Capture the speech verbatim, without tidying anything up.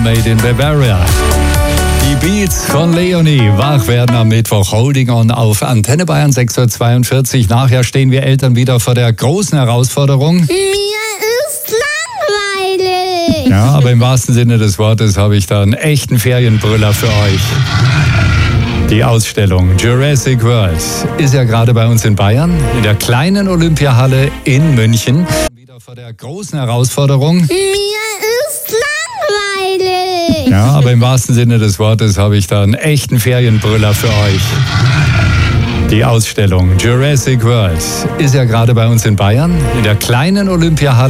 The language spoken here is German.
Made in Bavaria. Die Beats von Leonie. Wach werden am Mittwoch. Holding on auf Antenne Bayern sechs Uhr zweiundvierzig. Nachher stehen wir Eltern wieder vor der großen Herausforderung. Mir ist langweilig. Ja, aber im wahrsten Sinne des Wortes habe ich da einen echten Ferienbrüller für euch. Die Ausstellung Jurassic World ist ja gerade bei uns in Bayern, in der kleinen Olympiahalle in München. Wieder vor der großen Herausforderung. Mir ist langweilig. Ja, aber im wahrsten Sinne des Wortes habe ich da einen echten Ferienbrüller für euch. Die Ausstellung Jurassic World ist ja gerade bei uns in Bayern, in der kleinen Olympiahalle.